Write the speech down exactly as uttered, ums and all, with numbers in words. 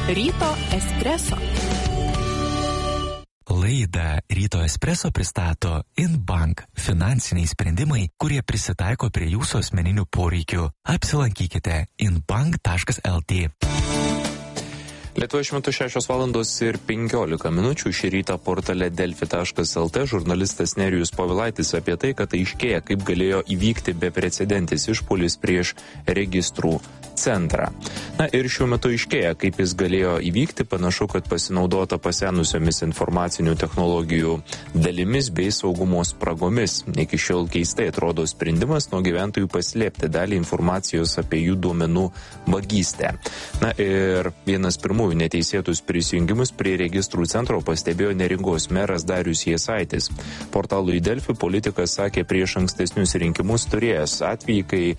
Ryto espreso. Laidą Ryto espreso pristato InBank – finansiniai sprendimai, kurie prisitaiko prie jūsų asmeninių poreikių. Apsilankykite inbank taškas lt. Lietuvoje šiuo metu šešios valandos ir penkiolika minučių. Šį rytą portale delfi taškas lt žurnalistas Nerijus Povilaitis apie tai, kad aiškėja, kaip galėjo įvykti beprecedentis išpuolis prieš registrų centrą. Na ir šiuo metu aiškėja, kaip jis galėjo įvykti. Panašu, kad pasinaudota pasenusiomis informacinių technologijų dalimis bei saugumo spragomis. Iki šiol keistai atrodo sprendimas nuo gyventojų paslėpti dalį informacijos apie jų duomenų vagystę. Na ir vienas pirmųjų neteisėtus prisijungimus prie registrų centro pastebėjo Neringos meras Darius Jasaitis. Portalui Delfi politikas sakė prieš ankstesnius rinkimus turėjęs atvejį, kai